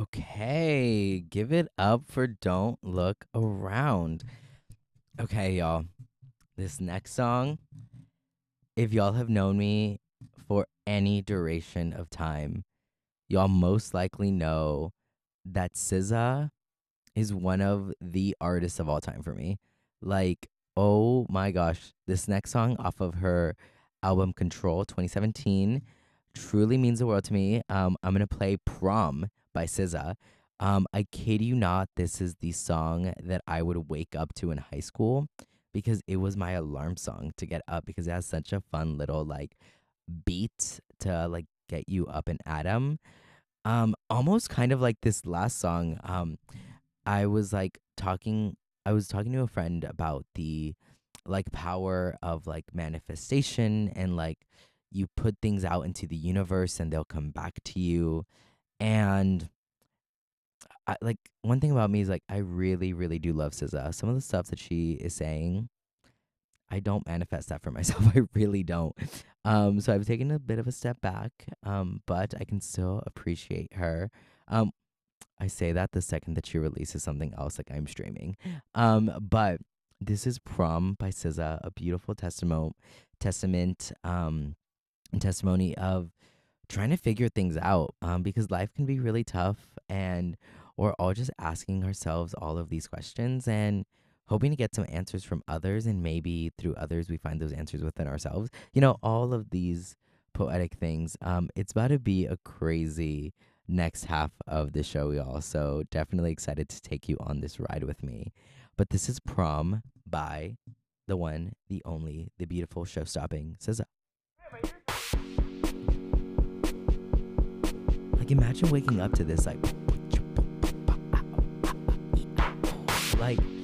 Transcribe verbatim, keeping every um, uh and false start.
Okay, give it up for Don't Look Around. Okay, y'all. This next song, if y'all have known me for any duration of time, y'all most likely know that S Z A is one of the artists of all time for me. Like, oh my gosh, this next song off of her album Control twenty seventeen truly means the world to me. Um, I'm gonna play Prom by S Z A. Um, I kid you not, this is the song that I would wake up to in high school because it was my alarm song to get up because it has such a fun little like beat to like get you up and at 'em. Um, almost kind of like this last song. Um, I was like talking I was talking to a friend about the like power of like manifestation and like you put things out into the universe and they'll come back to you. And I, like one thing about me is like I really really do love S Z A. Some of the stuff that she is saying, I don't manifest that for myself. I really don't. Um, so I've taken a bit of a step back, um, but I can still appreciate her. Um, I say that the second that she releases something else, like I'm streaming. Um, but this is Prom by S Z A, a beautiful testament, testament, um, and testimony of trying to figure things out. Um, because life can be really tough, and we're all just asking ourselves all of these questions and hoping to get some answers from others, and maybe through others we find those answers within ourselves. You know, all of these poetic things. Um, it's about to be a crazy next half of the show, y'all. So definitely excited to take you on this ride with me. But this is Prom by the one, the only, the beautiful, show stopping S Z A. Like, imagine waking up to this, like, like